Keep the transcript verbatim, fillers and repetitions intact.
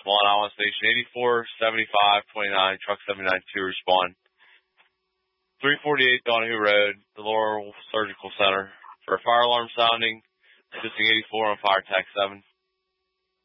Law and Island Station eighty-four seventy-five twenty-nine, truck seventy-nine two respond. three forty-eight Donahue Road, the Laurel Surgical Center, for a fire alarm sounding, assisting eighty-four on fire tax seven.